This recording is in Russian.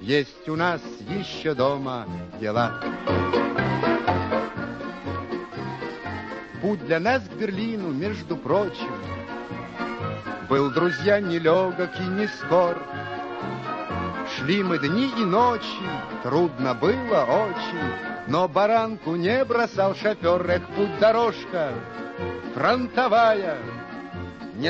есть у нас еще дома дела. Путь для нас к Берлину, между прочим, был, друзья, нелегок и не скор. Шли мы дни и ночи, трудно было очень, но баранку не бросал шофер. Эх, путь дорожка фронтовая,